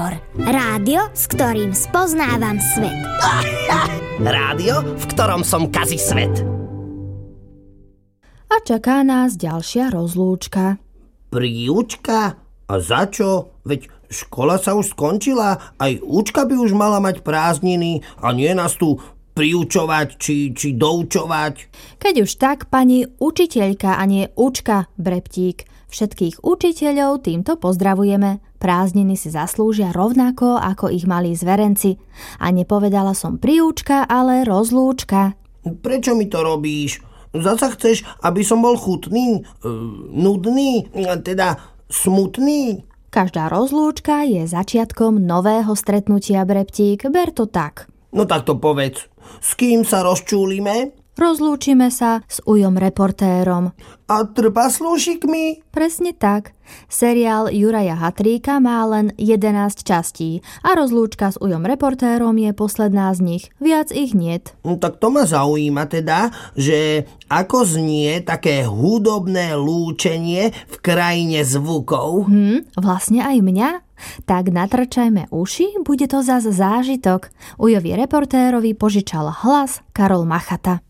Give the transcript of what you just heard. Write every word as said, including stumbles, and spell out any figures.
Junior. Rádio, s ktorým spoznávam svet. Rádio, v ktorom som kazi svet. A čaká nás ďalšia rozlúčka. Príučka? A za čo? Veď škola sa už skončila, aj účka by už mala mať prázdniny a nie nás tu priučovať či, či doučovať. Keď už tak, pani učiteľka a nie učka Breptík. Všetkých učiteľov týmto pozdravujeme. Prázdniny si zaslúžia rovnako ako ich malí zverenci. A nepovedala som príučka, ale rozlúčka. Prečo mi to robíš? Zasa chceš, aby som bol chutný, nudný, teda smutný? Každá rozlúčka je začiatkom nového stretnutia, Breptík. Ber to tak. No tak to povedz. S kým sa rozčúlime? Rozlúčime sa s Ujom reportérom. A trpaslúšikmi? Presne tak. Seriál Juraja Hatríka má len jedenásť častí a rozlúčka s Ujom reportérom je posledná z nich. Viac ich niet. No, tak to ma zaujíma teda, že ako znie také hudobné lúčenie v krajine zvukov. Hm, vlastne aj mňa? Tak natrčajme uši, bude to zas zážitok. Ujovi reportérovi požičal hlas Karol Machata.